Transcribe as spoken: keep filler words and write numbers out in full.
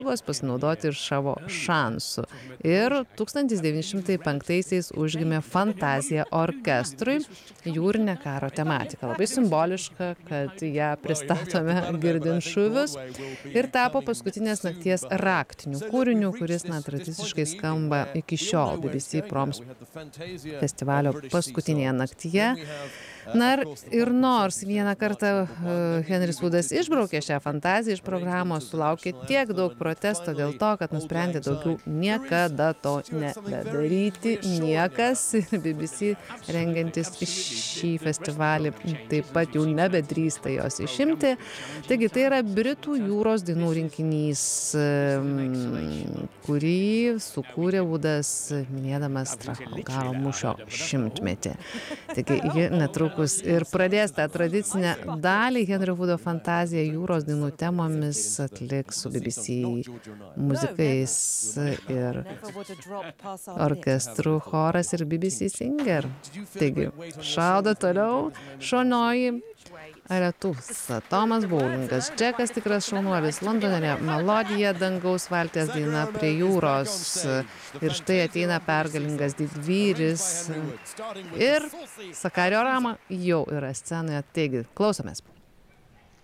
vos pasinaudoti ir savo šansu. Ir tūkstantis devyni šimtai penktaisiais užgimė Fantazija orkestrui jūrinė karo tematika. Labai simboliška, kad ją pristatome girdint šūvius ir tapo paskutinės nakties raktiniu kūriniu, kuris na, tradiciškai skamba iki šiol B B C Proms festivalio paskutinėje naktyje. Na ir, ir nors vieną kartą uh, Henris Woodas išbraukė šią fantaziją iš programos, sulaukė tiek daug protesto dėl to, kad nusprendė daugiau niekada to nebedaryti. Niekas ir B B C rengiantis šį festivalį taip pat jau nebedrįsta jos išimti. Taigi tai yra Britų jūros dainų rinkinys, um, kurį sukūrė Woodas minėdamas Trafalgaro mūšio šimtmetį. Taigi ji netrukus ir pradės tą tradicinę dalį. Henrio Woodo Fantazija jūros dainų temomis atliks su B B C muzikais ir orkestru choras ir B B C Singer. Taigi, šaudo toliau šaunoji Aretusa, Tomas Boulingas, Džekas tikras šaunuolis, Londone melodija, dangaus valties daina prie jūros. Ir štai ateina pergalingas didvyris ir Sakario Rama jau yra scenoje. Taigi, klausomės.